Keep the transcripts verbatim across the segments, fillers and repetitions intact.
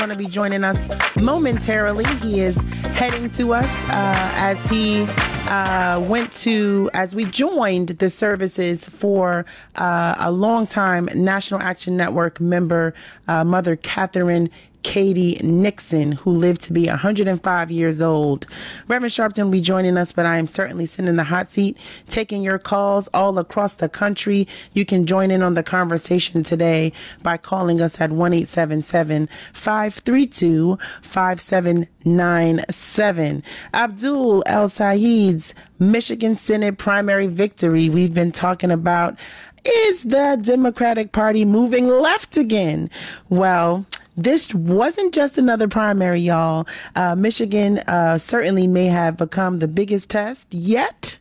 going to be joining us momentarily. He is heading to us uh, as he uh, went to, as we joined the services for uh, a longtime National Action Network member, uh, Mother Catherine Katie Nixon, who lived to be one hundred five years old. Reverend Sharpton will be joining us, but I am certainly sitting in the hot seat, taking your calls all across the country. You can join in on the conversation today by calling us at one eight seven seven, five three two, five seven nine seven. Abdul El Sayed's Michigan Synod primary victory. We've been talking about, is the Democratic Party moving left again? Well, this wasn't just another primary, y'all. Uh, Michigan uh, certainly may have become the biggest test yet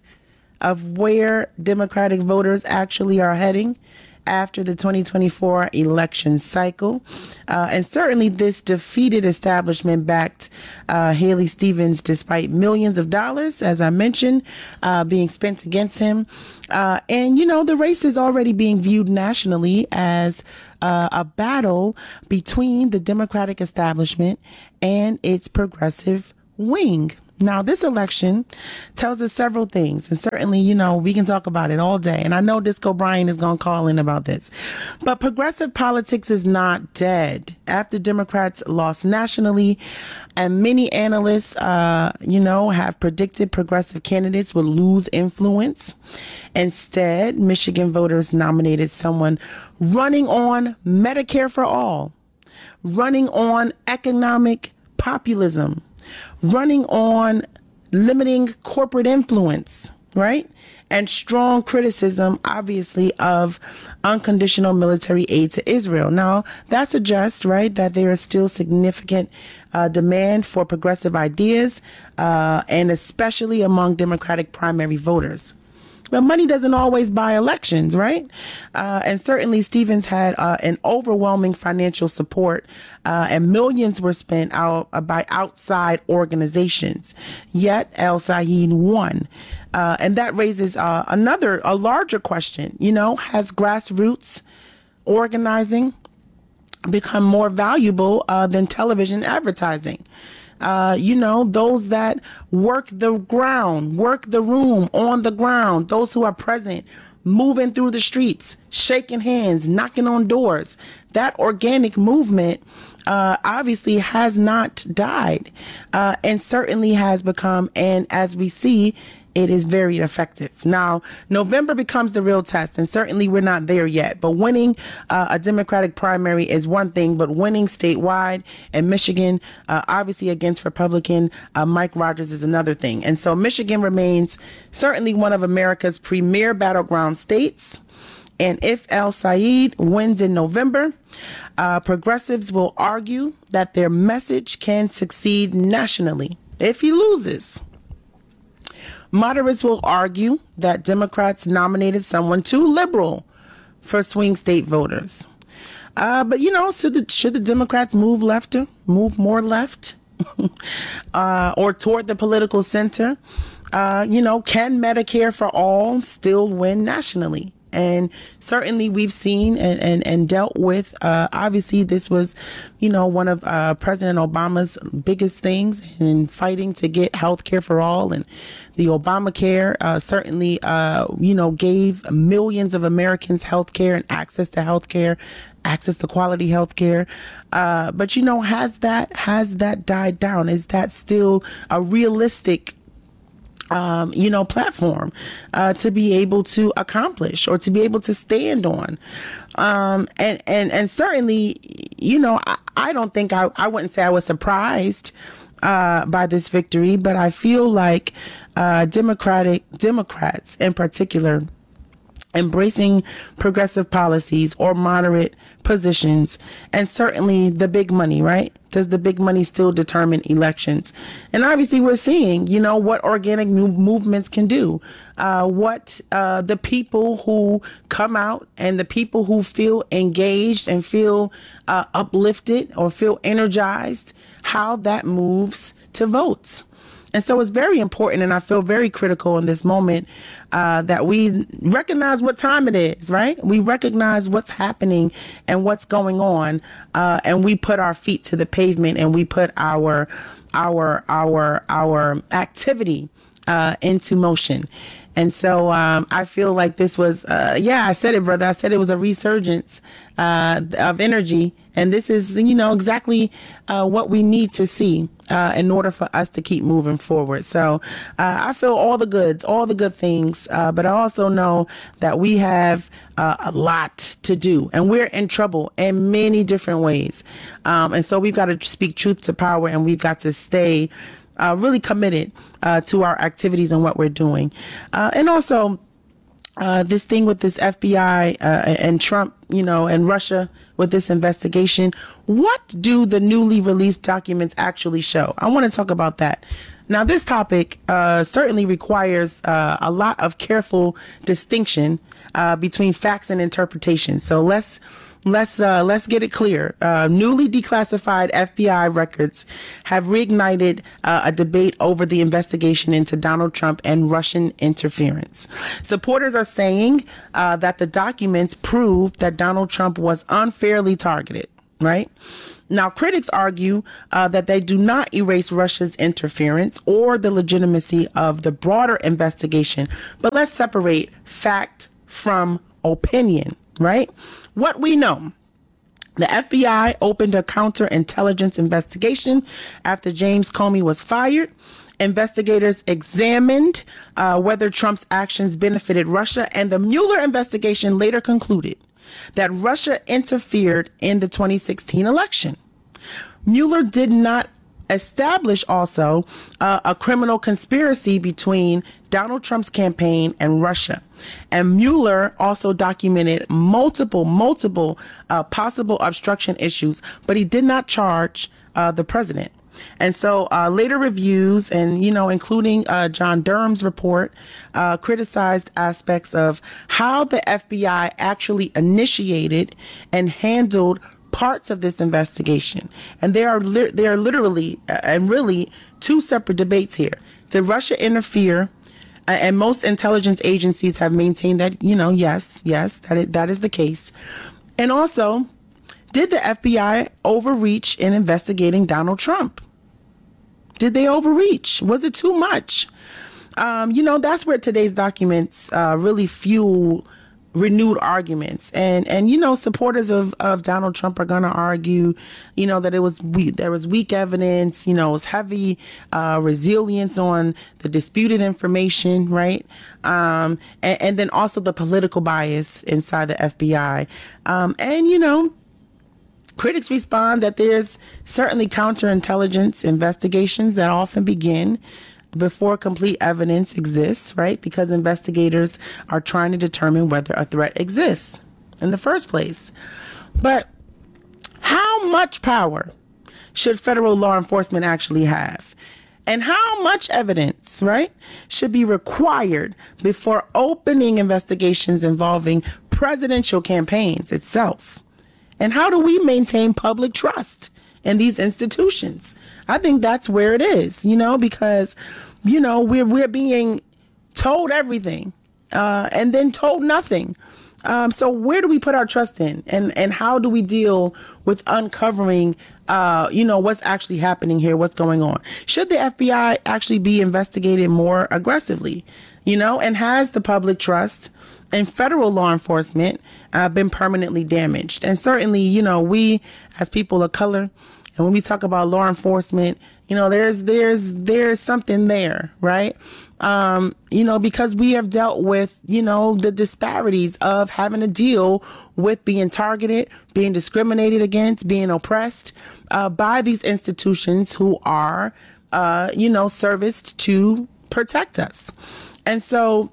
of where Democratic voters actually are heading after the twenty twenty-four election cycle. Uh, and certainly this defeated establishment backed uh, Haley Stevens despite millions of dollars, as I mentioned, uh, being spent against him. Uh, and, you know, the race is already being viewed nationally as uh, a battle between the Democratic establishment and its progressive wing. Now, this election tells us several things, and certainly, you know, we can talk about it all day. And I know Disco Brian is going to call in about this. But progressive politics is not dead. After Democrats lost nationally, and many analysts, uh, you know, have predicted progressive candidates would lose influence. Instead, Michigan voters nominated someone running on Medicare for all, running on economic populism, running on limiting corporate influence, right? And strong criticism, obviously, of unconditional military aid to Israel. Now, that suggests, right, that there is still significant uh, demand for progressive ideas, uh, and especially among Democratic primary voters. But money doesn't always buy elections, right? Uh, and certainly Stevens had uh, an overwhelming financial support, uh, and millions were spent out uh, by outside organizations. Yet El Sayed won. Uh, and that raises uh, another, a larger question. You know, has grassroots organizing become more valuable uh, than television advertising? Uh, you know, those that work the ground, work the room on the ground, those who are present, moving through the streets, shaking hands, knocking on doors. That organic movement uh, obviously has not died, uh, and certainly has become, and as we see, it is very effective. Now, November becomes the real test, and certainly we're not there yet. But winning uh, a Democratic primary is one thing, but winning statewide in Michigan, uh, obviously against Republican uh, Mike Rogers, is another thing. And so Michigan remains certainly one of America's premier battleground states. And if El Sayed wins in November, uh, progressives will argue that their message can succeed nationally. If he loses, moderates will argue that Democrats nominated someone too liberal for swing state voters. Uh, but, you know, should the, should the Democrats move left, move more left uh, or toward the political center? Uh, you know, can Medicare for all still win nationally? And certainly we've seen and, and, and dealt with, uh, obviously this was, you know, one of uh, President Obama's biggest things in fighting to get health care for all. And the Obamacare uh, certainly, uh, you know, gave millions of Americans health care and access to health care, access to quality health care. Uh, but, you know, has that has that died down? Is that still a realistic Um, you know, platform uh, to be able to accomplish or to be able to stand on? Um, and, and, and certainly, you know, I, I don't think I, I wouldn't say I was surprised uh, by this victory, but I feel like uh, Democratic Democrats in particular embracing progressive policies or moderate positions, and certainly the big money, right? Does the big money still determine elections? And obviously we're seeing, you know, what organic move- movements can do, uh, what uh, the people who come out and the people who feel engaged and feel uh, uplifted or feel energized, how that moves to votes. And so it's very important, and I feel very critical in this moment uh, that we recognize what time it is, right? We recognize what's happening and what's going on, uh, and we put our feet to the pavement, and we put our our our our activity uh, into motion. And so um, I feel like this was, uh, yeah, I said it, brother. I said it was a resurgence uh, of energy. And this is, you know, exactly uh, what we need to see uh, in order for us to keep moving forward. So uh, I feel all the goods, all the good things. Uh, but I also know that we have uh, a lot to do, and we're in trouble in many different ways. Um, and so we've got to speak truth to power, and we've got to stay Uh, really committed uh, to our activities and what we're doing. Uh, and also uh, this thing with this F B I uh, and Trump, you know, and Russia with this investigation. What do the newly released documents actually show? I want to talk about that. Now, this topic uh, certainly requires uh, a lot of careful distinction uh, between facts and interpretation. So let's Let's uh, let's get it clear. Uh, newly declassified F B I records have reignited uh, a debate over the investigation into Donald Trump and Russian interference. Supporters are saying uh, that the documents prove that Donald Trump was unfairly targeted, right? Now, critics argue uh, that they do not erase Russia's interference or the legitimacy of the broader investigation. But let's separate fact from opinion. Right? What we know, the F B I opened a counterintelligence investigation after James Comey was fired. Investigators examined uh, whether Trump's actions benefited Russia, and the Mueller investigation later concluded that Russia interfered in the twenty sixteen election. Mueller did not establish also uh, a criminal conspiracy between Donald Trump's campaign and Russia. And Mueller also documented multiple, multiple uh, possible obstruction issues, but he did not charge uh, the president. And so uh, later reviews, and, you know, including uh, John Durham's report, uh, criticized aspects of how the F B I actually initiated and handled parts of this investigation. And there are li- there are literally uh, and really two separate debates here. Did Russia interfere? Uh, and most intelligence agencies have maintained that, you know, yes, yes, that it, that is the case. And also, did the F B I overreach in investigating Donald Trump? Did they overreach? Was it too much? Um, you know, that's where today's documents uh, really fuel renewed arguments. And, and you know, supporters of, of Donald Trump are going to argue, you know, that it was we- there was weak evidence, you know, it was heavy uh, resilience on the disputed information, right? Um, and, and then also the political bias inside the F B I. Um, and, you know, critics respond that there's certainly counterintelligence investigations that often begin before complete evidence exists, right? Because investigators are trying to determine whether a threat exists in the first place. But how much power should federal law enforcement actually have? And how much evidence, right, should be required before opening investigations involving presidential campaigns itself? And how do we maintain public trust in these institutions? I think that's where it is, you know, because, you know, we're we're being told everything uh, and then told nothing. Um, so where do we put our trust in? And and how do we deal with uncovering, uh, you know, what's actually happening here, what's going on? Should the F B I actually be investigated more aggressively, you know, and has the public trust and federal law enforcement uh, been permanently damaged? And certainly, you know, we as people of color, and when we talk about law enforcement, you know, there's there's there's something there, right? Um, you know, because we have dealt with, you know, the disparities of having to deal with being targeted, being discriminated against, being oppressed uh, by these institutions who are, uh, you know, serviced to protect us. And so,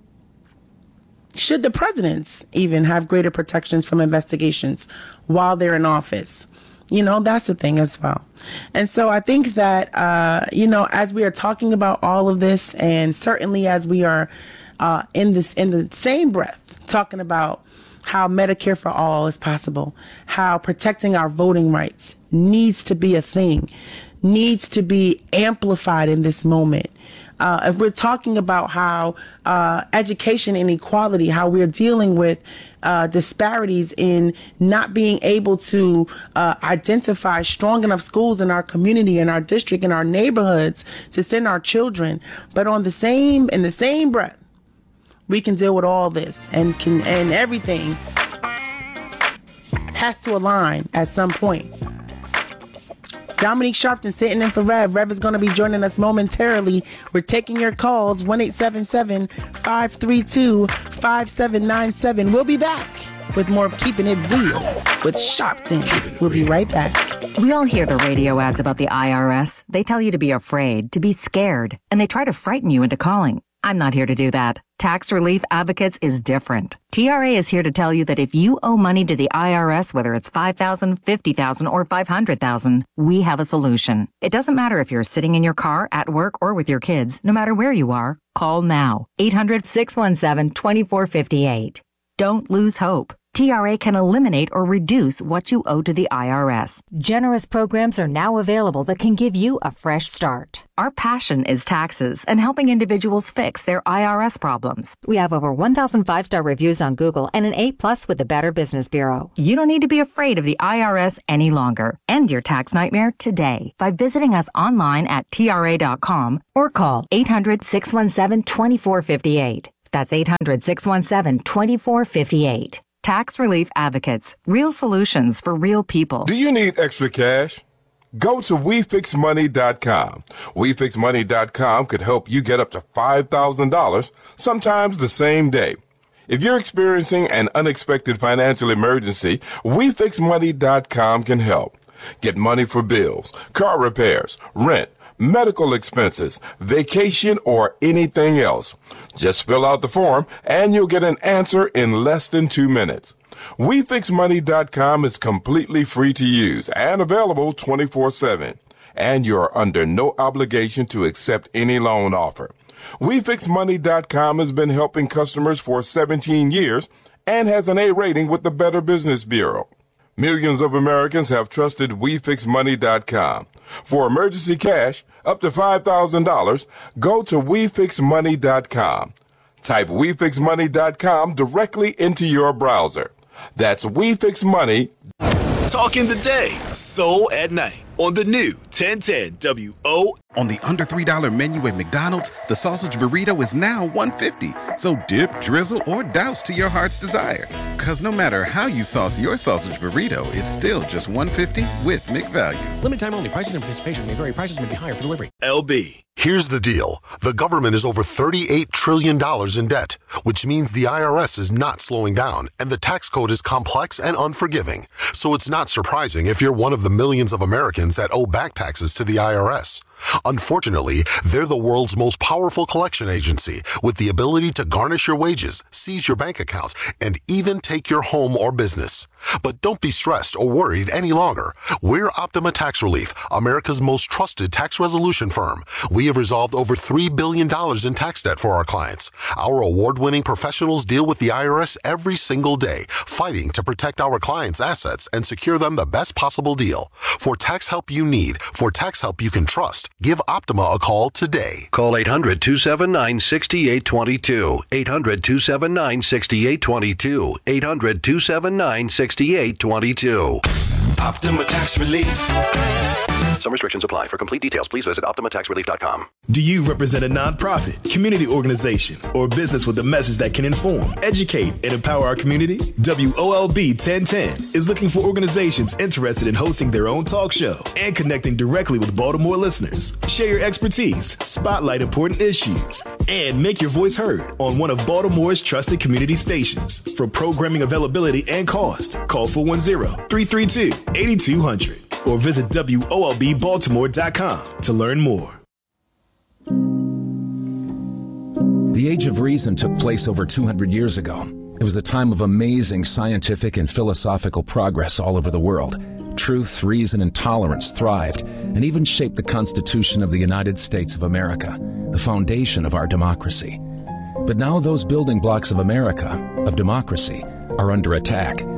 should the presidents even have greater protections from investigations while they're in office? You know, that's the thing as well. And so I think that, uh, you know, as we are talking about all of this, and certainly as we are uh, in this in the same breath talking about how Medicare for all is possible, how protecting our voting rights needs to be a thing, needs to be amplified in this moment. Uh, if we're talking about how uh, education inequality, how we're dealing with uh, disparities in not being able to uh, identify strong enough schools in our community, in our district, in our neighborhoods to send our children, but on the same in the same breath, we can deal with all this and can and everything has to align at some point. Dominique Sharpton sitting in for Rev. Rev is going to be joining us momentarily. We're taking your calls, one eight seven seven, five three two, five seven nine seven. We'll be back with more of Keeping It Real with Sharpton. We'll be right back. We all hear the radio ads about the I R S. They tell you to be afraid, to be scared, and they try to frighten you into calling. I'm not here to do that. Tax Relief Advocates is different. T R A is here to tell you that if you owe money to the I R S, whether it's five thousand dollars, fifty thousand dollars, or five hundred thousand dollars, we have a solution. It doesn't matter if you're sitting in your car, at work, or with your kids. No matter where you are, call now. eight hundred, six one seven, two four five eight. Don't lose hope. T R A can eliminate or reduce what you owe to the I R S. Generous programs are now available that can give you a fresh start. Our passion is taxes and helping individuals fix their I R S problems. We have over one thousand five-star reviews on Google and an A plus with the Better Business Bureau. You don't need to be afraid of the I R S any longer. End your tax nightmare today by visiting us online at T R A dot com or call eight hundred, six one seven, two four five eight. That's eight hundred, six one seven, two four five eight. Tax Relief Advocates. Real solutions for real people. Do you need extra cash? Go to we fix money dot com. we fix money dot com could help you get up to five thousand dollars, sometimes the same day. If you're experiencing an unexpected financial emergency, we fix money dot com can help. Get money for bills, car repairs, rent, medical expenses, vacation, or anything else. Just fill out the form and you'll get an answer in less than two minutes. we fix money dot com is completely free to use and available twenty-four seven. And you're under no obligation to accept any loan offer. we fix money dot com has been helping customers for seventeen years and has an A rating with the Better Business Bureau. Millions of Americans have trusted we fix money dot com. For emergency cash, up to five thousand dollars, go to we fix money dot com. Type we fix money dot com directly into your browser. That's we fix money. Talking the day, soul at night. On the new ten ten W O. On the under three dollar menu at McDonald's, the sausage burrito is now one fifty. So dip, drizzle, or douse to your heart's desire. Because no matter how you sauce your sausage burrito, it's still just one fifty with McValue. Limited time only. Prices and participation may vary. Prices may be higher for delivery. L B. Here's the deal. The government is over thirty-eight trillion dollars in debt, which means the I R S is not slowing down, and the tax code is complex and unforgiving. So it's not surprising if you're one of the millions of Americans that owe back taxes to the I R S. Unfortunately, they're the world's most powerful collection agency with the ability to garnish your wages, seize your bank accounts, and even take your home or business. But don't be stressed or worried any longer. We're Optima Tax Relief, America's most trusted tax resolution firm. We have resolved over three billion dollars in tax debt for our clients. Our award-winning professionals deal with the I R S every single day, fighting to protect our clients' assets and secure them the best possible deal. For tax help you need, for tax help you can trust, give Optima a call today. Call eight hundred, two seven nine, six eight two two. eight hundred, two seven nine, six eight two two. eight hundred, two seven nine, six eight two two. Optima Tax Relief. Some restrictions apply. For complete details, please visit optima tax relief dot com. Do you represent a nonprofit, community organization, or business with a message that can inform, educate, and empower our community? W O L B ten ten is looking for organizations interested in hosting their own talk show and connecting directly with Baltimore listeners. Share your expertise, spotlight important issues, and make your voice heard on one of Baltimore's trusted community stations. For programming availability and cost, call four one zero, three three two, eight two zero zero or visit W O L B baltimore dot com to learn more. The Age of Reason took place over two hundred years ago. It was a time of amazing scientific and philosophical progress all over the world. Truth, reason, and tolerance thrived and even shaped the Constitution of the United States of America, the foundation of our democracy. But now those building blocks of America, of democracy, are under attack.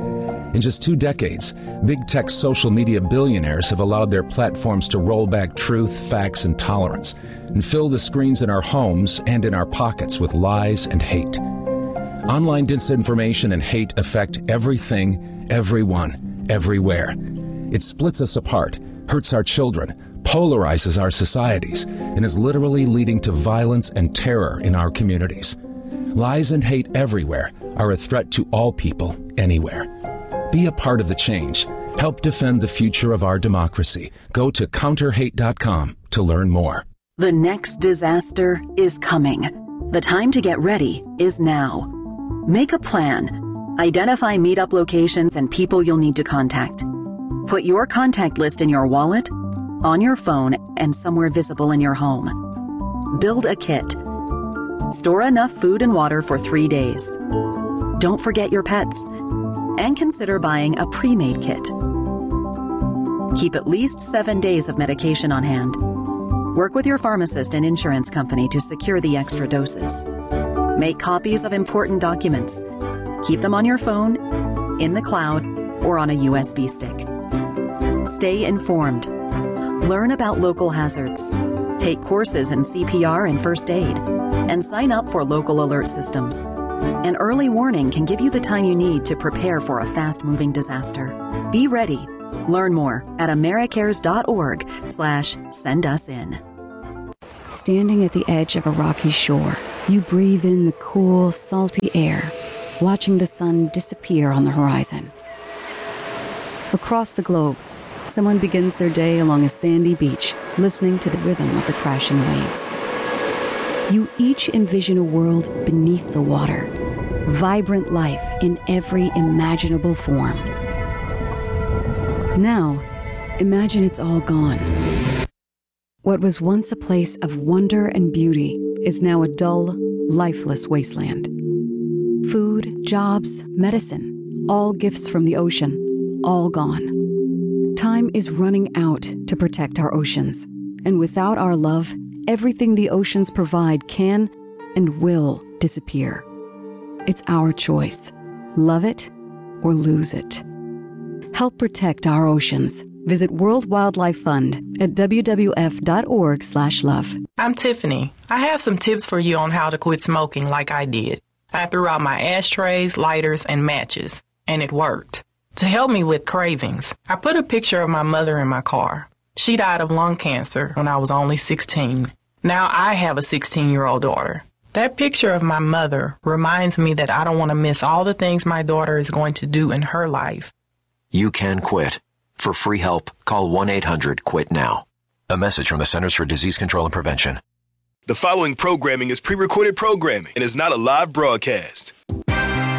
In just two decades, big tech social media billionaires have allowed their platforms to roll back truth, facts, and tolerance, and fill the screens in our homes and in our pockets with lies and hate. Online disinformation and hate affect everything, everyone, everywhere. It splits us apart, hurts our children, polarizes our societies, and is literally leading to violence and terror in our communities. Lies and hate everywhere are a threat to all people, anywhere. Be a part of the change. Help defend the future of our democracy. Go to counter hate dot com to learn more. The next disaster is coming. The time to get ready is now. Make a plan. Identify meetup locations and people you'll need to contact. Put your contact list in your wallet, on your phone, and somewhere visible in your home. Build a kit. Store enough food and water for three days. Don't forget your pets. And consider buying a pre-made kit. Keep at least seven days of medication on hand. Work with your pharmacist and insurance company to secure the extra doses. Make copies of important documents. Keep them on your phone, in the cloud, or on a U S B stick. Stay informed. Learn about local hazards. Take courses in C P R and first aid. And sign up for local alert systems. An early warning can give you the time you need to prepare for a fast-moving disaster. Be ready. Learn more at americares.org slash send us in. Standing at the edge of a rocky shore, you breathe in the cool, salty air, watching the sun disappear on the horizon. Across the globe, someone begins their day along a sandy beach, listening to the rhythm of the crashing waves. You each envision a world beneath the water, vibrant life in every imaginable form. Now, imagine it's all gone. What was once a place of wonder and beauty is now a dull, lifeless wasteland. Food, jobs, medicine, all gifts from the ocean, all gone. Time is running out to protect our oceans, and without our love, everything the oceans provide can and will disappear. It's our choice. Love it or lose it. Help protect our oceans. Visit World Wildlife Fund at w w f dot org slash love. I'm Tiffany. I have some tips for you on how to quit smoking like I did. I threw out my ashtrays, lighters, and matches, and it worked. To help me with cravings, I put a picture of my mother in my car. She died of lung cancer when I was only sixteen. Now I have a sixteen-year-old daughter. That picture of my mother reminds me that I don't want to miss all the things my daughter is going to do in her life. You can quit. For free help, call one eight hundred quit now. A message from the Centers for Disease Control and Prevention. The following programming is pre-recorded programming and is not a live broadcast.